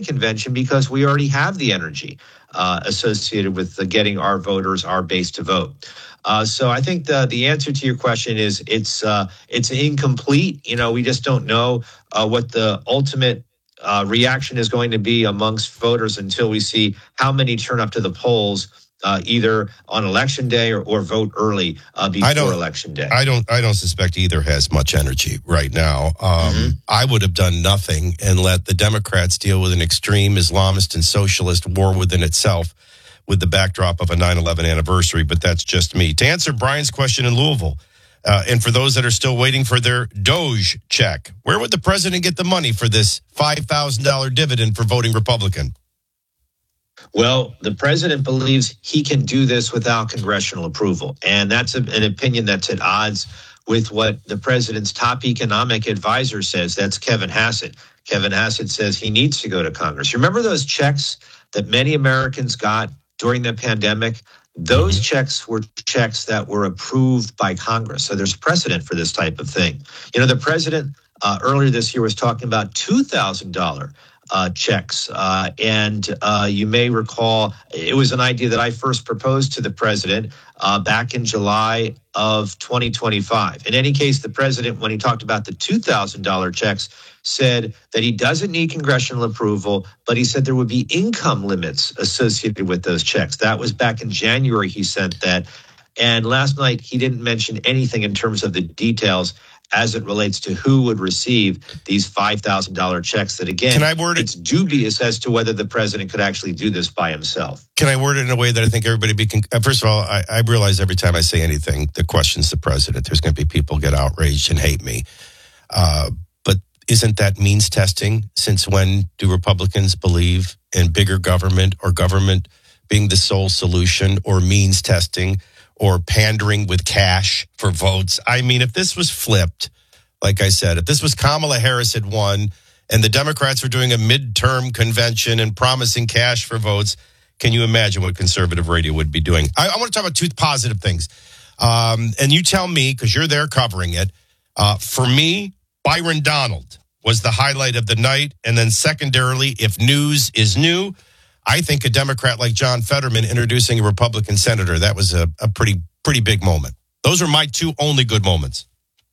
convention because we already have the energy associated with getting our voters, our base to vote. So I think the answer to your question is it's incomplete. We just don't know what the ultimate reaction is going to be amongst voters until we see how many turn up to the polls either on election day or vote early before election day. I don't suspect either has much energy right now. I would have done nothing and let the Democrats deal with an extreme Islamist and socialist war within itself with the backdrop of a 9/11 anniversary, but that's just me. To answer Brian's question in Louisville, and for those that are still waiting for their Doge check, where would the president get the money for this $5,000 dividend for voting Republican? Well, the president believes he can do this without congressional approval. And that's an opinion that's at odds with what the president's top economic advisor says. That's Kevin Hassett. Kevin Hassett says he needs to go to Congress. Remember those checks that many Americans got during the pandemic? Those checks were checks that were approved by Congress. So there's precedent for this type of thing. The president earlier this year was talking about $2,000 checks. And you may recall it was an idea that I first proposed to the president back in July of 2025. In any case, the president, when he talked about the $2,000 checks, said that he doesn't need congressional approval, but he said there would be income limits associated with those checks. That was back in January he sent that. And last night, he didn't mention anything in terms of the details as it relates to who would receive these $5,000 checks that, again, it's dubious as to whether the president could actually do this by himself. Can I word it in a way that I think everybody first of all, I realize every time I say anything that questions the president, there's going to be people get outraged and hate me. But isn't that means testing? Since when do Republicans believe in bigger government or government being the sole solution or means testing or pandering with cash for votes? I mean, if this was flipped, like I said, if this was Kamala Harris had won and the Democrats were doing a midterm convention and promising cash for votes, can you imagine what conservative radio would be doing? I want to talk about two positive things. And you tell me, because you're there covering it. For me, Byron Donald was the highlight of the night. And then secondarily, if news is new, I think a Democrat like John Fetterman introducing a Republican senator, that was a pretty big moment. Those are my two only good moments.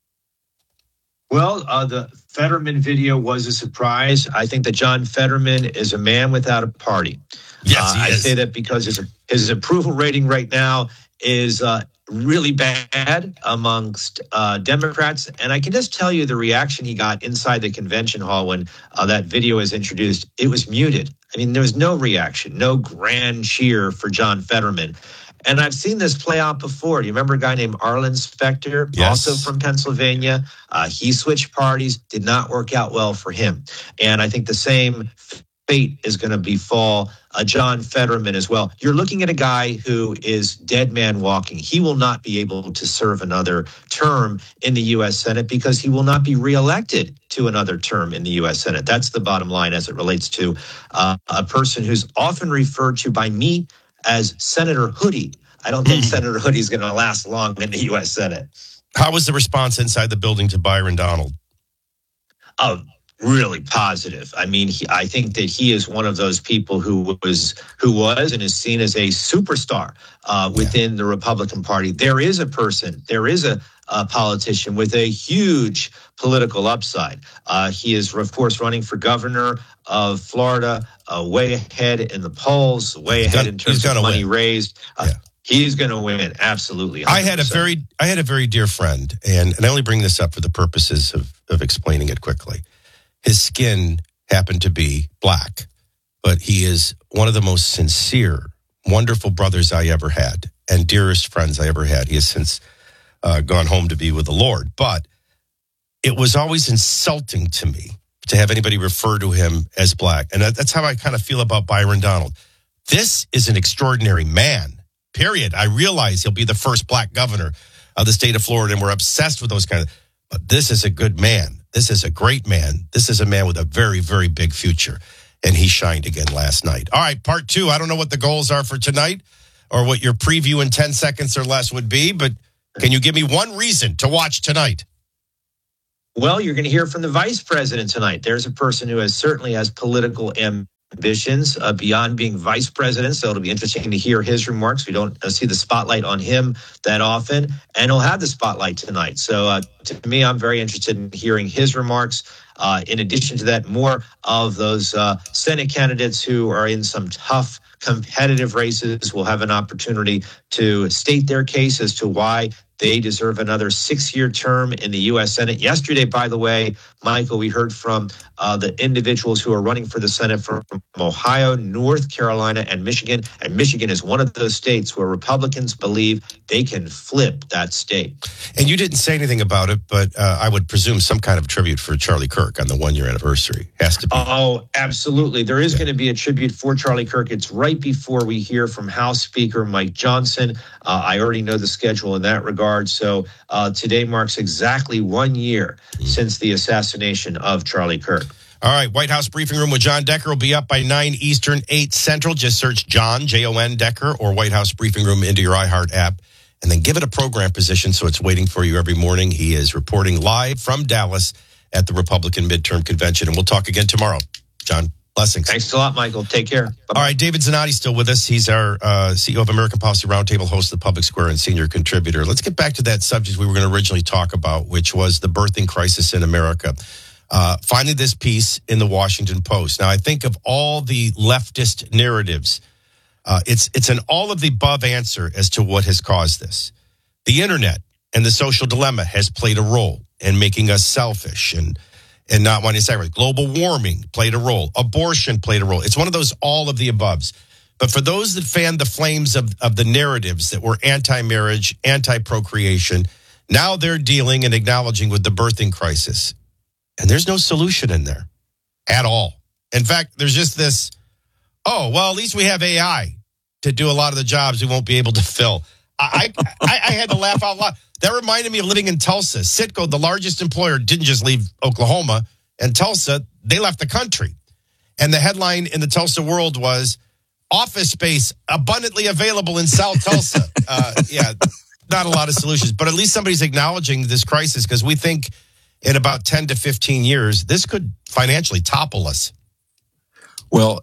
Well, the Fetterman video was a surprise. I think that John Fetterman is a man without a party. Yes, he is. I say that because his approval rating right now is really bad amongst Democrats. And I can just tell you the reaction he got inside the convention hall when that video was introduced. It was muted. I mean, there was no reaction, no grand cheer for John Fetterman. And I've seen this play out before. Do you remember a guy named Arlen Specter, yes, also from Pennsylvania? He switched parties, did not work out well for him. And I think the same fate is going to befall John Fetterman as well. You're looking at a guy who is dead man walking. He will not be able to serve another term in the U.S. Senate because he will not be reelected to another term in the U.S. Senate. That's the bottom line as it relates to a person who's often referred to by me as Senator Hoodie. I don't think Senator Hoodie is going to last long in the U.S. Senate. How was the response inside the building to Byron Donald? Really positive. I mean, I think that he is one of those people who was and is seen as a superstar within the Republican Party. There is a politician with a huge political upside. He is, of course, running for governor of Florida, way ahead in the polls, way ahead in terms of money raised. He's going to win, absolutely. 100%. I had a very dear friend, and I only bring this up for the purposes of explaining it quickly. His skin happened to be black, but he is one of the most sincere, wonderful brothers I ever had and dearest friends I ever had. He has since gone home to be with the Lord. But it was always insulting to me to have anybody refer to him as black. And that's how I kind of feel about Byron Donald. This is an extraordinary man, period. I realize he'll be the first black governor of the state of Florida, and we're obsessed with those kind of, but this is a good man. This is a great man. This is a man with a very, very big future. And he shined again last night. All right, part two. I don't know what the goals are for tonight or what your preview in 10 seconds or less would be, but can you give me one reason to watch tonight? Well, you're going to hear from the vice president tonight. There's a person who certainly has political ambition. ambitions beyond being vice president. So it'll be interesting to hear his remarks. We don't see the spotlight on him that often, and he'll have the spotlight tonight. So to me, I'm very interested in hearing his remarks. In addition to that, more of those Senate candidates who are in some tough competitive races will have an opportunity to state their case as to why they deserve another 6-year term in the U.S. Senate. Yesterday, by the way, Michael, we heard from the individuals who are running for the Senate from Ohio, North Carolina, and Michigan. And Michigan is one of those states where Republicans believe they can flip that state. And you didn't say anything about it, but I would presume some kind of tribute for Charlie Kirk on the 1-year anniversary. Has to be. Oh, absolutely. There is going to be a tribute for Charlie Kirk. It's right before we hear from House Speaker Mike Johnson. I already know the schedule in that regard. So today marks exactly 1 year since the assassination of Charlie Kirk. All right, White House Briefing Room with John Decker will be up by 9 Eastern, 8 Central. Just search John, Jon Decker, or White House Briefing Room into your iHeart app, and then give it a program position so it's waiting for you every morning. He is reporting live from Dallas at the Republican midterm convention, and we'll talk again tomorrow. John, blessings. Thanks a lot, Michael. Take care. Bye-bye. All right, David Zanotti still with us. He's our CEO of American Policy Roundtable, host of the Public Square, and senior contributor. Let's get back to that subject we were going to originally talk about, which was the birthing crisis in America. Finally, this piece in the Washington Post. Now, I think of all the leftist narratives, it's an all-of-the-above answer as to what has caused this. The internet and the social dilemma has played a role in making us selfish and not wanting to sacrifice. Global warming played a role. Abortion played a role. It's one of those all-of-the-aboves. But for those that fanned the flames of the narratives that were anti-marriage, anti-procreation, now they're dealing and acknowledging with the birthing crisis. And there's no solution in there at all. In fact, there's just this, oh, well, at least we have AI to do a lot of the jobs we won't be able to fill. I had to laugh out loud. That reminded me of living in Tulsa. Citgo, the largest employer, didn't just leave Oklahoma and Tulsa. They left the country. And the headline in the Tulsa World was, office space abundantly available in South Tulsa. Yeah, not a lot of solutions. But at least somebody's acknowledging this crisis, because we think in about 10 to 15 years, this could financially topple us. Well,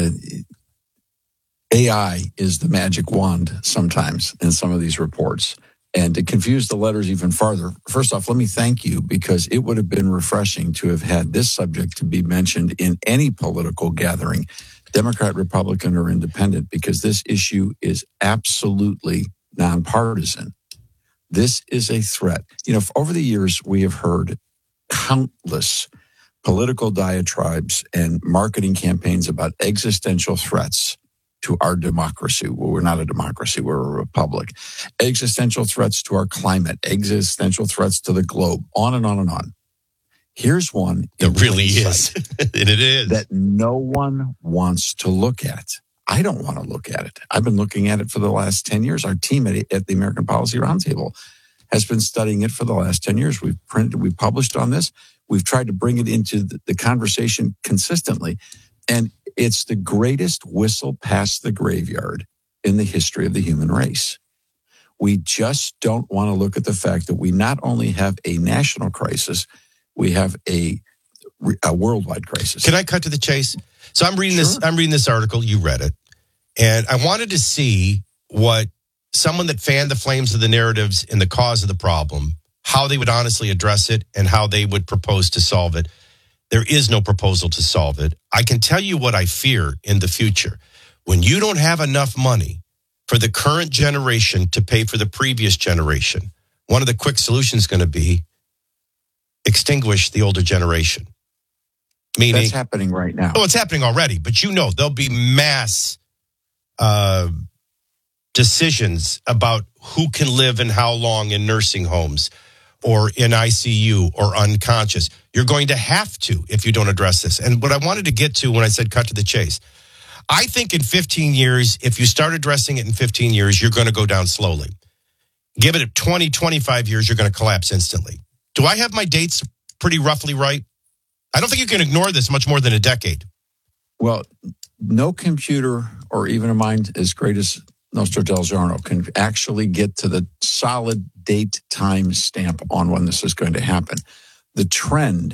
AI is the magic wand sometimes in some of these reports. And to confuse the letters even farther, first off, let me thank you, because it would have been refreshing to have had this subject to be mentioned in any political gathering, Democrat, Republican, or independent, because this issue is absolutely nonpartisan. This is a threat. You know, over the years, we have heard countless political diatribes and marketing campaigns about existential threats to our democracy. Well, we're not a democracy, we're a republic. Existential threats to our climate, existential threats to the globe, on and on and on. Here's one. It really is. And it is. That no one wants to look at. I don't want to look at it. I've been looking at it for the last 10 years. Our team at the American Policy Roundtable has been studying it for the last 10 years. We've published on this. We've tried to bring it into the conversation consistently. And it's the greatest whistle past the graveyard in the history of the human race. We just don't want to look at the fact that we not only have a national crisis, we have a worldwide crisis. Can I cut to the chase? So I'm reading this. I'm reading this article. You read it, and I wanted to see what someone that fanned the flames of the narratives in the cause of the problem, how they would honestly address it, and how they would propose to solve it. There is no proposal to solve it. I can tell you what I fear in the future. When you don't have enough money for the current generation to pay for the previous generation, one of the quick solutions is going to be extinguish the older generation. Meaning, that's happening right now. Oh, it's happening already, but you know there'll be mass decisions about who can live and how long in nursing homes or in ICU or unconscious. You're going to have to if you don't address this. And what I wanted to get to when I said cut to the chase, I think in 15 years, if you start addressing it in 15 years, you're going to go down slowly. Give it 20, 25 years, you're going to collapse instantly. Do I have my dates pretty roughly right? I don't think you can ignore this much more than a decade. Well, no computer or even a mind as great as Nostro Del Giorno can actually get to the solid date time stamp on when this is going to happen. The trend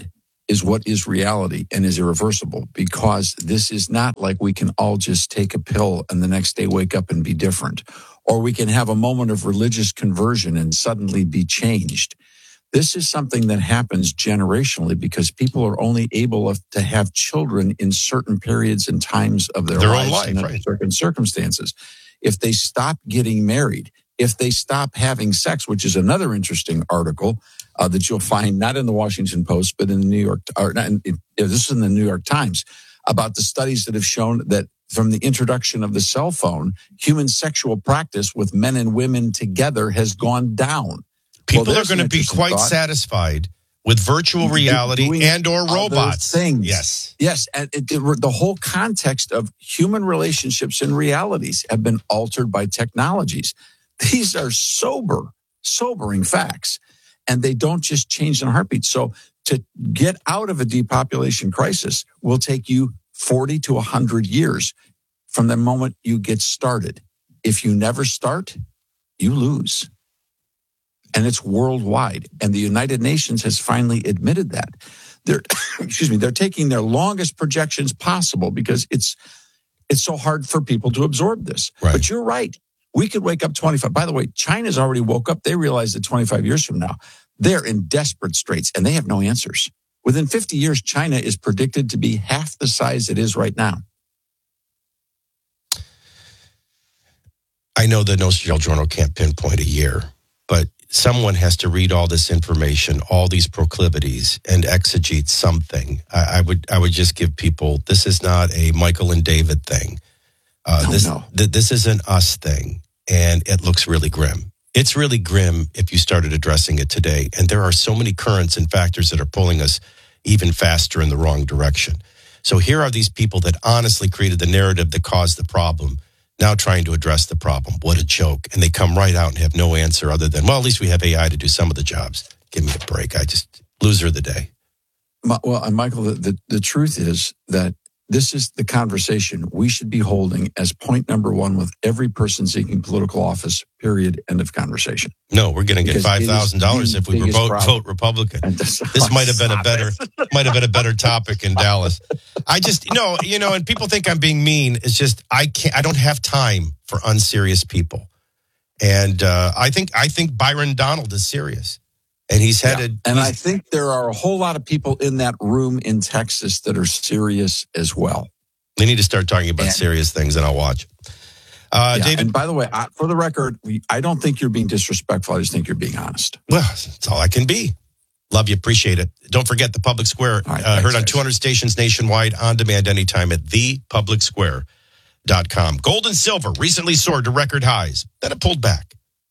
is what is reality and is irreversible, because this is not like we can all just take a pill and the next day wake up and be different, or we can have a moment of religious conversion and suddenly be changed. This is something that happens generationally because people are only able to have children in certain periods and times of their own lives life, and under right. certain circumstances. If they stop getting married, if they stop having sex, which is another interesting article that you'll find not in the Washington Post, but in the New York, or not this is in the New York Times, about the studies that have shown that from the introduction of the cell phone, human sexual practice with men and women together has gone down. People are going to be quite satisfied with virtual reality and or robots. Things. Yes. And the whole context of human relationships and realities have been altered by technologies. These are sobering facts, and they don't just change in a heartbeat. So to get out of a depopulation crisis will take you 40 to 100 years from the moment you get started. If you never start, you lose. And it's worldwide. And the United Nations has finally admitted that. They're taking their longest projections possible because it's so hard for people to absorb this. Right. But you're right. We could wake up 25. By the way, China's already woke up. They realize that 25 years from now, they're in desperate straits and they have no answers. Within 50 years, China is predicted to be half the size it is right now. I know the No Strel Journal can't pinpoint a year, but someone has to read all this information, all these proclivities, and exegete something. I would just give people, this is not a Michael and David thing. This is an us thing, and it looks really grim. It's really grim if you started addressing it today, and there are so many currents and factors that are pulling us even faster in the wrong direction. So here are these people that honestly created the narrative that caused the problem, now trying to address the problem. What a joke. And they come right out and have no answer other than, well, at least we have AI to do some of the jobs. Give me a break. Loser of the day. Well, and Michael, the truth is that this is the conversation we should be holding as point number one with every person seeking political office, period, end of conversation. No, we're going to get $5,000 if we vote Republican. This might have been a better topic in Dallas. I just, and people think I'm being mean. It's just, I don't have time for unserious people. And I think Byron Donald is serious. And he's headed. Yeah. And I think there are a whole lot of people in that room in Texas that are serious as well. They need to start talking about serious things, and I'll watch. David. And by the way, for the record, I don't think you're being disrespectful. I just think you're being honest. Well, that's all I can be. Love you. Appreciate it. Don't forget the Public Square. Right, heard on 200 stations nationwide, on demand anytime at thepublicsquare.com. Gold and silver recently soared to record highs. Then it pulled back.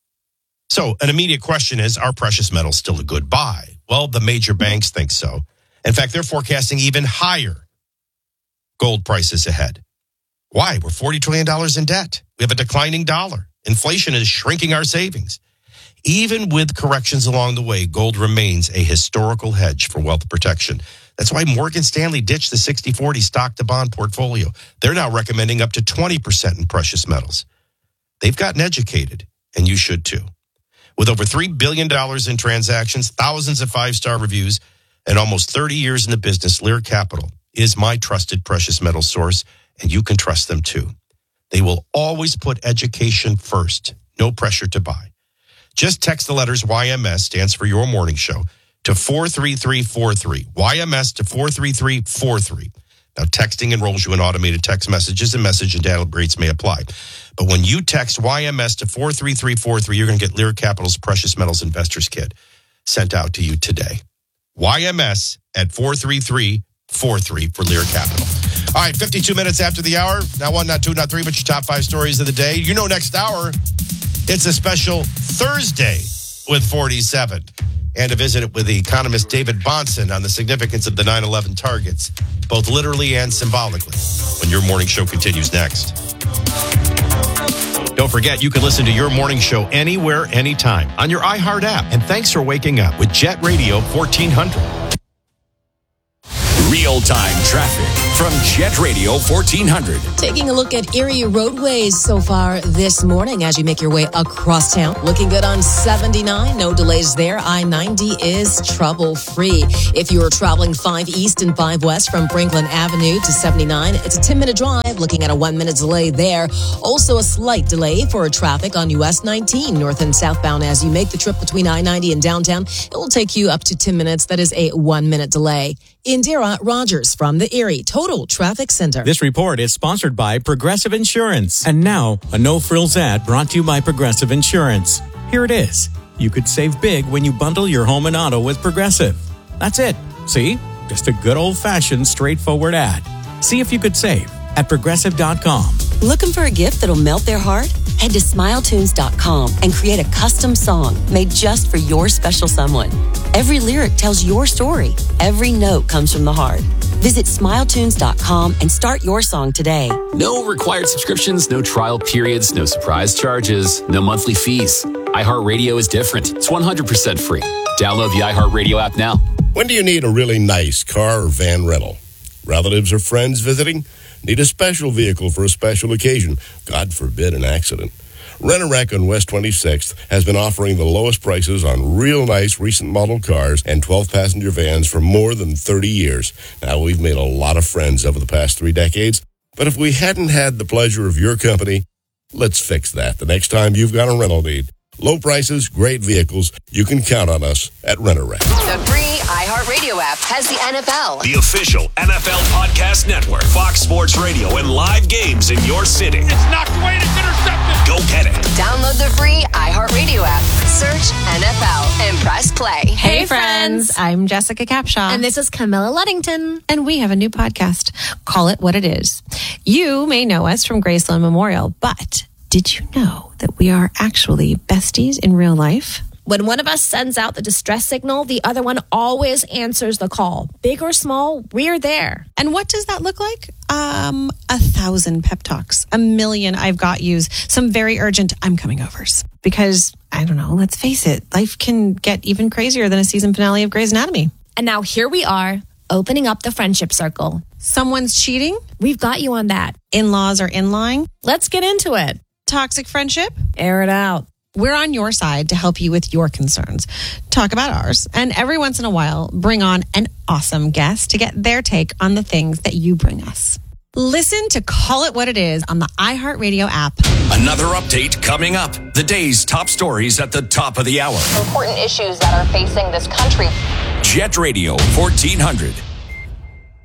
So an immediate question is, are precious metals still a good buy? Well, the major banks think so. In fact, they're forecasting even higher gold prices ahead. Why? We're $40 trillion in debt. We have a declining dollar. Inflation is shrinking our savings. Even with corrections along the way, gold remains a historical hedge for wealth protection. That's why Morgan Stanley ditched the 60-40 stock-to-bond portfolio. They're now recommending up to 20% in precious metals. They've gotten educated, and you should too. With over $3 billion in transactions, thousands of five-star reviews, and almost 30 years in the business, Lear Capital is my trusted precious metal source, and you can trust them too. They will always put education first. No pressure to buy. Just text the letters YMS, stands for Your Morning Show, to 43343. YMS to 43343. Now, texting enrolls you in automated text messages, and message and data rates may apply. But when you text YMS to 43343, you're going to get Lear Capital's Precious Metals Investors Kit sent out to you today. YMS at 43343 for Lear Capital. All right, 52 minutes after the hour. Not one, not two, not three, but your top five stories of the day. Next hour, it's a special Thursday with 47. And to visit it with the economist David Bahnsen on the significance of the 9/11 targets, both literally and symbolically, when Your Morning Show continues next. Don't forget, you can listen to Your Morning Show anywhere, anytime on your iHeart app. And thanks for waking up with Jet Radio 1400. Real-time traffic. from Jet Radio 1400. Taking a look at Erie roadways so far this morning as you make your way across town. Looking good on 79. No delays there. I-90 is trouble-free. If you're traveling 5 East and 5 West from Franklin Avenue to 79, it's a 10-minute drive. Looking at a 1-minute delay there. Also a slight delay for traffic on US 19 north and southbound as you make the trip between I-90 and downtown. It will take you up to 10 minutes. That is a 1-minute delay. Indira Rogers from the Erie Total Traffic Center. This report is sponsored by Progressive Insurance. And now, a no-frills ad brought to you by Progressive Insurance. Here it is. You could save big when you bundle your home and auto with Progressive. That's it. See? Just a good old-fashioned, straightforward ad. See if you could save at Progressive.com. Looking for a gift that'll melt their heart? Head to SmileTunes.com and create a custom song made just for your special someone. Every lyric tells your story. Every note comes from the heart. Visit SmileTunes.com and start your song today. No required subscriptions, no trial periods, no surprise charges, no monthly fees. iHeartRadio is different. It's 100% free. Download the iHeartRadio app now. When do you need a really nice car or van rental? Relatives or friends visiting? Need a special vehicle for a special occasion? God forbid an accident. Rent-A-Wreck on West 26th has been offering the lowest prices on real nice recent model cars and 12-passenger vans for more than 30 years. Now, we've made a lot of friends over the past 3 decades, but if we hadn't had the pleasure of your company, let's fix that the next time you've got a rental need. Low prices, great vehicles. You can count on us at Rent-A-Wreck. The free iHeartRadio app has the NFL. The official NFL podcast network. Fox Sports Radio and live games in your city. It's knocked away and it's intercepted. Go get it. Download the free iHeartRadio app. Search NFL and press play. Hey friends, I'm Jessica Capshaw. And this is Camilla Luddington. And we have a new podcast. Call It What It Is. You may know us from Graceland Memorial, but did you know that we are actually besties in real life? When one of us sends out the distress signal, the other one always answers the call. Big or small, we're there. And what does that look like? 1,000 pep talks, 1,000,000 I've got yous, some very urgent I'm coming overs. Because, I don't know, let's face it, life can get even crazier than a season finale of Grey's Anatomy. And now here we are, opening up the friendship circle. Someone's cheating? We've got you on that. In-laws are in-lying? Let's get into it. Toxic friendship? Air it out. We're on your side to help you with your concerns. Talk about ours. And every once in a while, bring on an awesome guest to get their take on the things that you bring us. Listen to Call It What It Is on the iHeartRadio app. Another update coming up. The day's top stories at the top of the hour. Important issues that are facing this country. Jet Radio 1400.